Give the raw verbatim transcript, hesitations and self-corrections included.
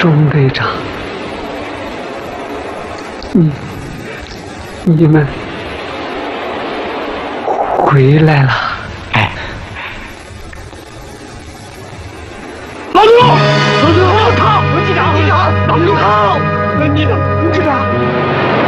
钟队长，你你们回来了。